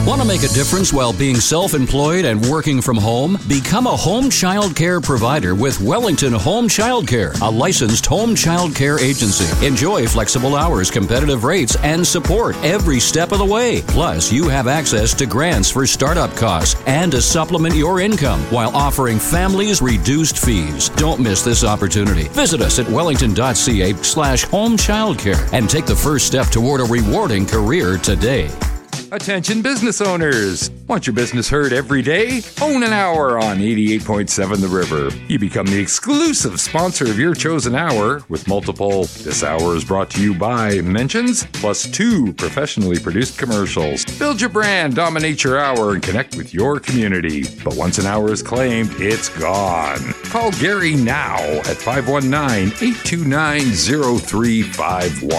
Want to make a difference while being self-employed and working from home? Become a home child care provider with Wellington Home Child Care, a licensed home child care agency. Enjoy flexible hours, competitive rates, and support every step of the way. Plus, you have access to grants for startup costs and to supplement your income while offering families reduced fees. Don't miss this opportunity. Visit us at wellington.ca/homechildcare and take the first step toward a rewarding career today. Attention business owners. Want your business heard every day? Own an hour on 88.7 The River. You become the exclusive sponsor of your chosen hour with multiple "This hour is brought to you by" mentions, plus 2 professionally produced commercials. Build your brand, dominate your hour, and connect with your community. But once an hour is claimed, it's gone. Call Gary now at 519-829-0351.